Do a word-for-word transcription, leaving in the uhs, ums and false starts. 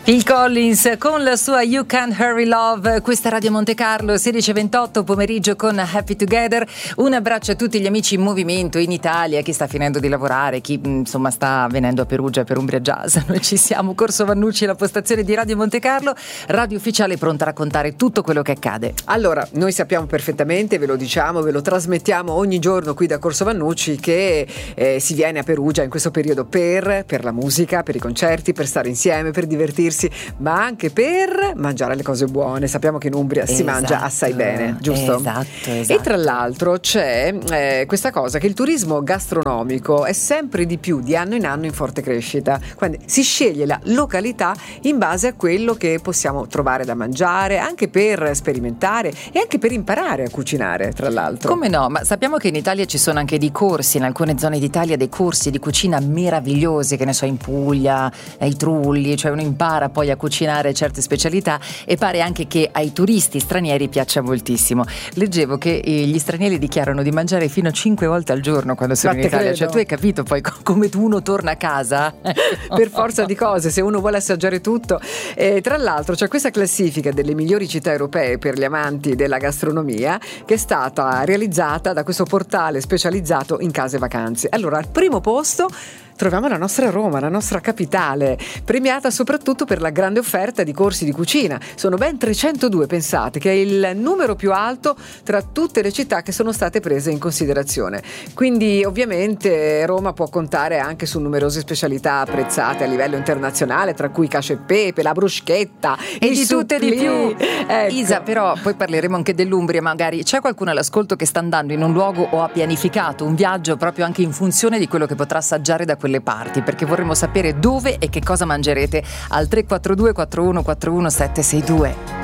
Phil Collins con la sua You Can't Hurry Love. Questa è Radio Monte Carlo, sedici e ventotto, pomeriggio con Happy Together. Un abbraccio a tutti gli amici in movimento in Italia, chi sta finendo di lavorare, chi insomma sta venendo a Perugia per Umbria Jazz. Noi ci siamo, Corso Vannucci, la postazione di Radio Monte Carlo, radio ufficiale pronta a raccontare tutto quello che accade. Allora, noi sappiamo perfettamente, ve lo diciamo, ve lo trasmettiamo ogni giorno qui da Corso Vannucci che eh, si viene a Perugia in questo periodo per, per la musica, per i concerti, per stare insieme, per divertirsi, ma anche per mangiare le cose buone. Sappiamo che in Umbria esatto, si mangia assai bene, giusto? Esatto, esatto. E tra l'altro c'è eh, questa cosa che il turismo gastronomico è sempre di più, di anno in anno, in forte crescita. Quindi si sceglie la località in base a quello che possiamo trovare da mangiare, anche per sperimentare e anche per imparare a cucinare, tra l'altro. Come no, ma sappiamo che in Italia ci sono anche dei corsi, in alcune zone d'Italia dei corsi di cucina meravigliosi, che ne so, in Puglia, ai Trulli, cioè uno impara poi a cucinare certe specialità e pare anche che ai turisti stranieri piaccia moltissimo. Leggevo che gli stranieri dichiarano di mangiare fino a cinque volte al giorno quando sono in Italia, credo. Cioè tu hai capito poi come uno torna a casa? Per forza di cose, se uno vuole assaggiare tutto. E tra l'altro c'è questa classifica delle migliori città europee per gli amanti della gastronomia che è stata realizzata da questo portale specializzato in case vacanze. Allora, al primo posto troviamo la nostra Roma, la nostra capitale, premiata soprattutto per la grande offerta di corsi di cucina. Sono ben trecentodue, pensate, che è il numero più alto tra tutte le città che sono state prese in considerazione. Quindi ovviamente Roma può contare anche su numerose specialità apprezzate a livello internazionale, tra cui cacio e pepe, la bruschetta e di tutte di più. Ecco. Isa, però poi parleremo anche dell'Umbria, magari c'è qualcuno all'ascolto che sta andando in un luogo o ha pianificato un viaggio proprio anche in funzione di quello che potrà assaggiare da quelle parti, perché vorremmo sapere dove e che cosa mangerete al tre quattro due quattro uno quattro uno sette sei due.